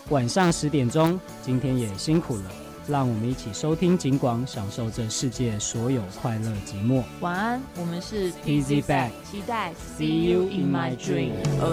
晚上10点钟，今天也辛苦了，让我们一起收听警广，享受这世界所有快乐寂寞。 晚安，我们是 PZ Bag， 期待 See you in my dream。